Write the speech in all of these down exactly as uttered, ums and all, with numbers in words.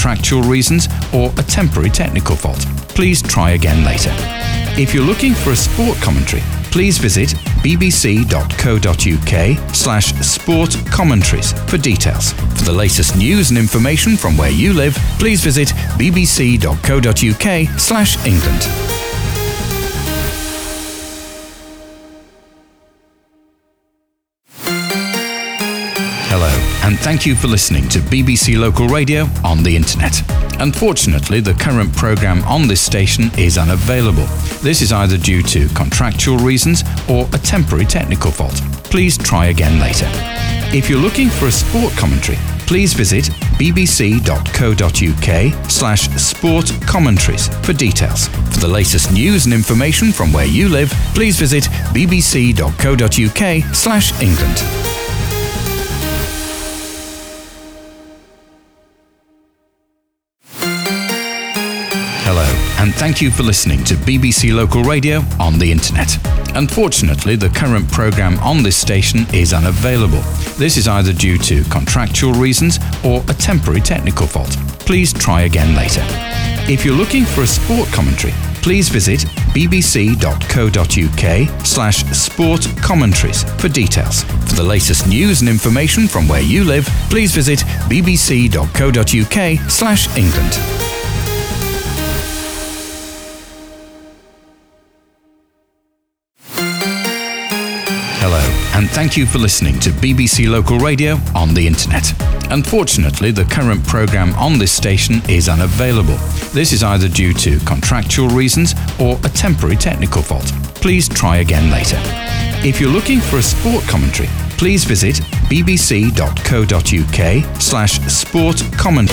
contractual reasons or a temporary technical fault. Please try again later. If you're looking for a sport commentary, please visit bbc.co.uk slash sport commentaries for details. For the latest news and information from where you live, please visit bbc.co.uk slash England. Hello, and thank you for listening to B B C Local Radio on the internet. Unfortunately, the current programme on this station is unavailable. This is either due to contractual reasons or a temporary technical fault. Please try again later. If you're looking for a sport commentary, please visit bbc.co.uk slash sport commentaries for details. For the latest news and information from where you live, please visit bbc.co.uk slash England. Hello, and thank you for listening to B B C Local Radio on the internet. Unfortunately, the current programme on this station is unavailable. This is either due to contractual reasons or a temporary technical fault. Please try again later. If you're looking for a sport commentary, please visit bbc.co.uk slash sport commentaries for details. For the latest news and information from where you live, please visit bbc.co.uk slash England. Hello, and thank you for listening to B B C Local Radio on the internet. Unfortunately, the current programme on this station is unavailable. This is either due to contractual reasons or a temporary technical fault. Please try again later. If you're looking for a sport commentary, please visit bbc.co.uk slash sport comment.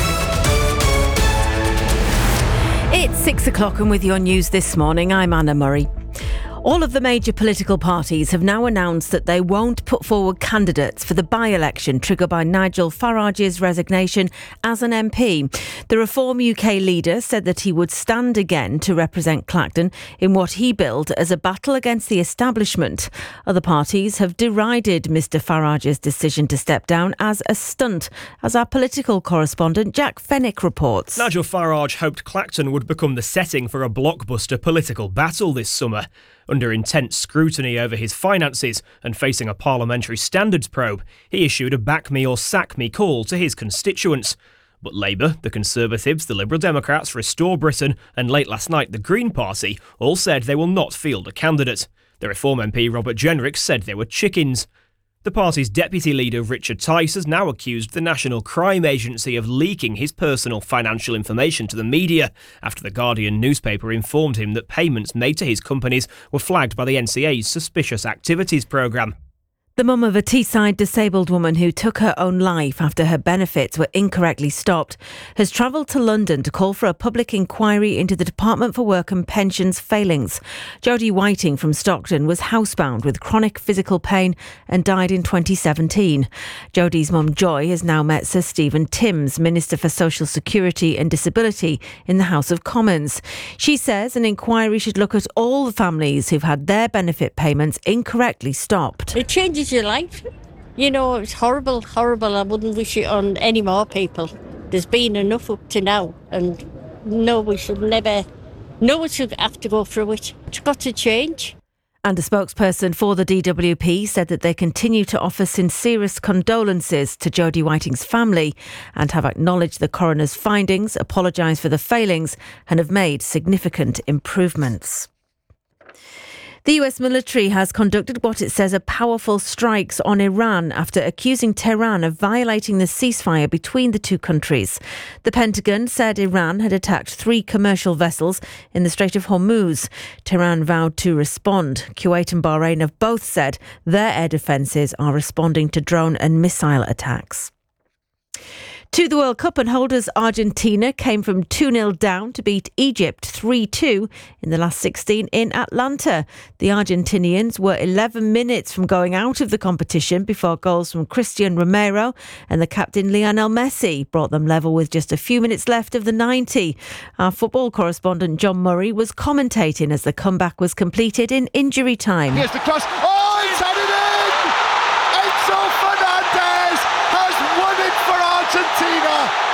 It's six o'clock and with your news this morning, I'm Anna Murray. All of the major political parties have now announced that they won't put forward candidates for the by-election triggered by Nigel Farage's resignation as an M P. The Reform U K leader said that he would stand again to represent Clacton in what he billed as a battle against the establishment. Other parties have derided Mr Farage's decision to step down as a stunt, as our political correspondent Jack Fennick reports. Nigel Farage hoped Clacton would become the setting for a blockbuster political battle this summer. Under intense scrutiny over his finances and facing a parliamentary standards probe, he issued a back me or sack me call to his constituents. But Labour, the Conservatives, the Liberal Democrats, Restore Britain and late last night the Green Party all said they will not field a candidate. The Reform M P Robert Jenrick said they were chickens. The party's deputy leader Richard Tice has now accused the National Crime Agency of leaking his personal financial information to the media after the Guardian newspaper informed him that payments made to his companies were flagged by the N C A's Suspicious Activities Programme. The mum of a Teesside disabled woman who took her own life after her benefits were incorrectly stopped has travelled to London to call for a public inquiry into the Department for Work and Pensions failings. Jodie Whiting from Stockton was housebound with chronic physical pain and died in twenty seventeen. Jodie's mum Joy has now met Sir Stephen Timms, Minister for Social Security and Disability, in the House of Commons. She says an inquiry should look at all the families who've had their benefit payments incorrectly stopped. It changes your life. You know, it's horrible, horrible. I wouldn't wish it on any more people. There's been enough up to now, and no, we should never, no one should have to go through it. It's got to change. And a spokesperson for the D W P said that they continue to offer sincerest condolences to Jodie Whiting's family and have acknowledged the coroner's findings, apologised for the failings and have made significant improvements. The U S military has conducted what it says are powerful strikes on Iran after accusing Tehran of violating the ceasefire between the two countries. The Pentagon said Iran had attacked three commercial vessels in the Strait of Hormuz. Tehran vowed to respond. Kuwait and Bahrain have both said their air defences are responding to drone and missile attacks. To the World Cup, and holders Argentina came from two nil down to beat Egypt three two in the last sixteen in Atlanta. The Argentinians were eleven minutes from going out of the competition before goals from Christian Romero and the captain Lionel Messi brought them level with just a few minutes left of the ninety. Our football correspondent John Murray was commentating as the comeback was completed in injury time. Here's the cross. Oh, it's headed in! Enzo Fernandez has won it for Argentina.